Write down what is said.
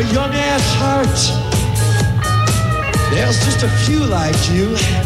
young ass heart. There's just a few like you.